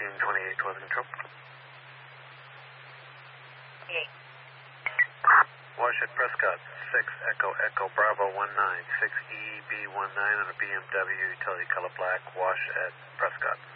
1328 Weather Control. Wash at Prescott, 6 Echo Echo Bravo 19, 6 EB19 on a BMW utility color black, wash at Prescott.